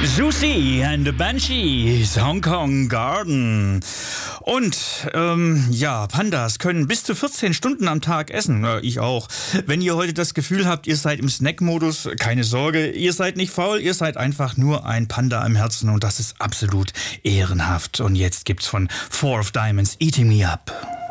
Susie and the Banshees, Hong Kong Garden. Und Pandas können bis zu 14 Stunden am Tag essen. Ich auch. Wenn ihr heute das Gefühl habt, ihr seid im Snack-Modus, keine Sorge, ihr seid nicht faul, ihr seid einfach nur ein Panda im Herzen und das ist absolut ehrenhaft. Und jetzt gibt's von Four of Diamonds Eating Me Up.